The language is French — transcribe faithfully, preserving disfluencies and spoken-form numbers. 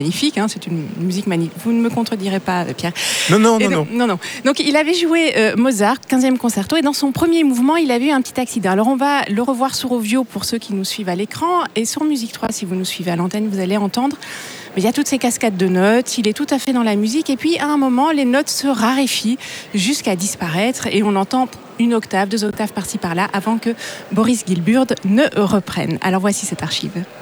magnifique, hein, c'est une musique magnifique. Vous ne me contredirez pas, Pierre. Non, non, Et non, donc, non. non, non. Donc, il avait joué euh, Mozart, quinzième concerto, et dans son premier mouvement, il avait eu un petit accident. Alors, on va le revoir sur Ovio pour ceux qui nous suivent à l'écran, et sur Musique trois, si vous nous suivez à l'antenne, vous allez entendre. Mais il y a toutes ces cascades de notes, il est tout à fait dans la musique, et puis à un moment, les notes se raréfient jusqu'à disparaître, et on entend une octave, deux octaves par-ci par-là, avant que Boris Gilbert ne reprenne. Alors, voici cette archive.